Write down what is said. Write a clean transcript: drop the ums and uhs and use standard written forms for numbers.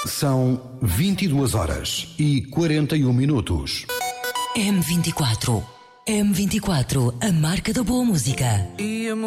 São 22 horas e 41 minutos. M24. M24, a marca da boa música.